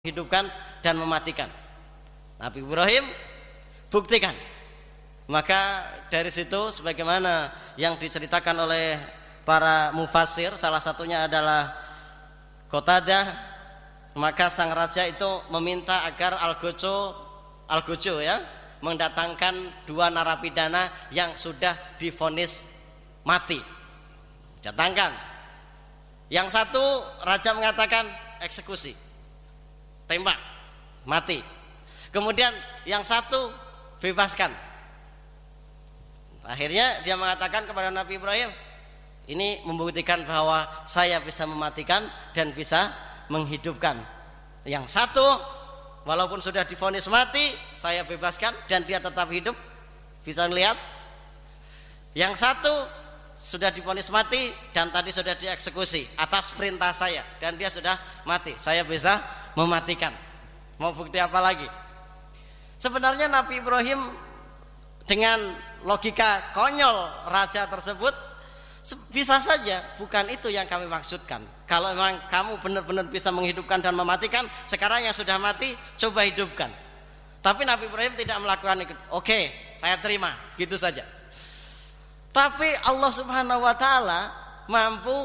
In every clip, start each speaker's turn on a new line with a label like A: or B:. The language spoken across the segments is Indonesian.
A: menghidupkan dan mematikan. Nabi Ibrahim buktikan. Maka dari situ sebagaimana yang diceritakan oleh para mufassir, salah satunya adalah Qatadah, maka sang raja itu meminta agar Al-Gojo ya, mendatangkan dua narapidana yang sudah divonis mati. Datangkan. Yang satu raja mengatakan eksekusi, tembak, mati. Kemudian yang satu bebaskan. Akhirnya dia mengatakan kepada Nabi Ibrahim, ini membuktikan bahwa saya bisa mematikan dan bisa menghidupkan. Yang satu walaupun sudah divonis mati, saya bebaskan dan dia tetap hidup. Bisa melihat? Yang satu sudah divonis mati dan tadi sudah dieksekusi atas perintah saya dan dia sudah mati. Saya bisa mematikan. Mau bukti apa lagi? Sebenarnya Nabi Ibrahim dengan logika konyol raja tersebut bisa saja bukan itu yang kami maksudkan. Kalau memang kamu benar-benar bisa menghidupkan dan mematikan, sekarang yang sudah mati coba hidupkan. Tapi Nabi Ibrahim tidak melakukan itu. Oke, saya terima, gitu saja. Tapi Allah Subhanahu wa taala mampu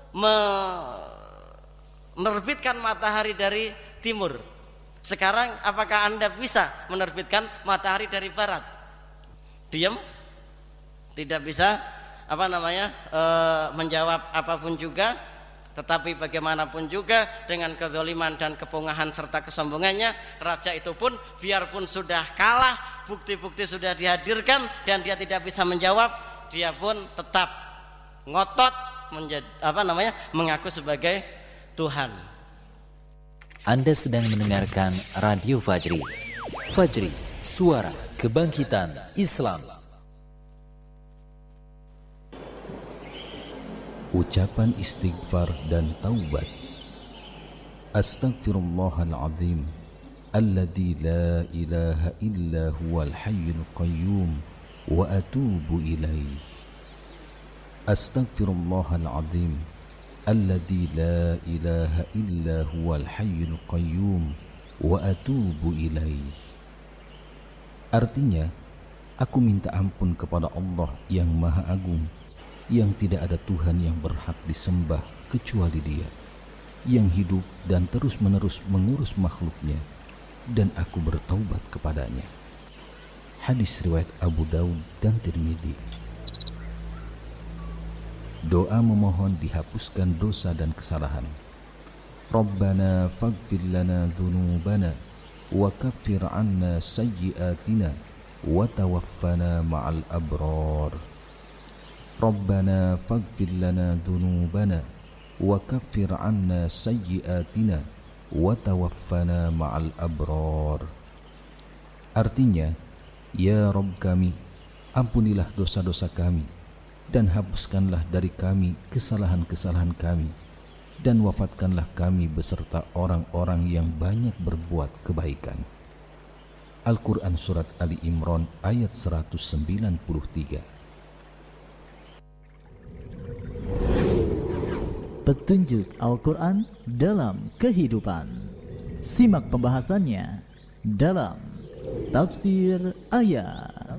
A: menerbitkan matahari dari timur. Sekarang apakah Anda bisa menerbitkan matahari dari barat? Diam? Tidak bisa menjawab apapun juga. Tetapi bagaimanapun juga dengan kezaliman dan kepungahan serta kesombongannya, raja itu pun biarpun sudah kalah, bukti-bukti sudah dihadirkan dan dia tidak bisa menjawab, dia pun tetap ngotot mengaku sebagai Tuhan.
B: Anda sedang mendengarkan Radio Fajri. Fajri, suara kebangkitan Islam.
C: Ucapan istighfar dan taubat. Astaghfirullahalazim alladzi la ilaha illa huwal hayyul qayyum wa atubu ilaih. Astaghfirullahalazim alladzi la ilaha illa huwal hayyul qayyum wa atubu ilaih. Artinya, aku minta ampun kepada Allah yang Maha Agung, yang tidak ada Tuhan yang berhak disembah kecuali Dia, yang hidup dan terus-menerus mengurus makhluknya, dan aku bertaubat kepadanya. Hadis riwayat Abu Daud dan Tirmidzi. Doa memohon dihapuskan dosa dan kesalahan. Rabbana faghfir lana dzunubana wa kaffir 'anna sayyi'atina wa tawaffana ma'al abrar. Rabbana faghfir lana dzunubana wa kaffir 'anna sayyi'atina wa tawaffana ma'al abrar. Artinya, ya Rabb kami, ampunilah dosa-dosa kami dan hapuskanlah dari kami kesalahan-kesalahan kami, dan wafatkanlah kami beserta orang-orang yang banyak berbuat kebaikan. Al-Quran Surat Ali Imran ayat 193.
D: Petunjuk Al-Quran dalam kehidupan. Simak pembahasannya dalam Tafsir Ayat.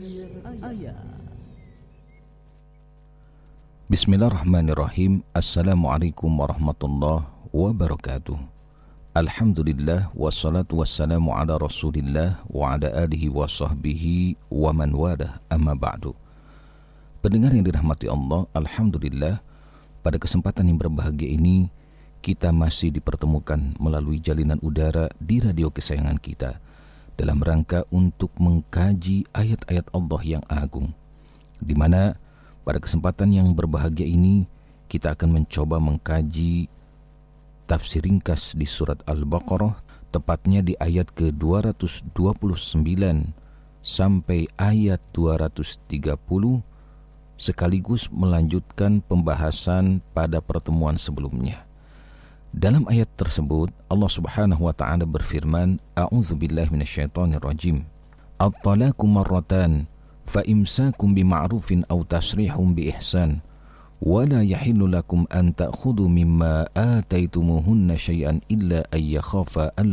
C: Bismillahirrahmanirrahim. Assalamualaikum warahmatullahi wabarakatuh. Alhamdulillah wassalatu wassalamu ala Rasulillah wa ala alihi wa sahbihi wa man walah, amma ba'du. Pendengar yang dirahmati Allah, alhamdulillah pada kesempatan yang berbahagia ini kita masih dipertemukan melalui jalinan udara di radio kesayangan kita dalam rangka untuk mengkaji ayat-ayat Allah yang agung, di mana pada kesempatan yang berbahagia ini kita akan mencoba mengkaji tafsir ringkas di surat Al-Baqarah, tepatnya di ayat ke-229 sampai ayat 230, sekaligus melanjutkan pembahasan pada pertemuan sebelumnya. Dalam ayat tersebut Allah Subhanahu wa taala berfirman, A'udzubillahi minasyaitonirrajim. At-talaqu marratan fa imsakum bima'rufin aw tasrihum bi ihsan ولا يحل لكم أن تأخذوا مما آتيتموهن شيئا إلا أن يخافا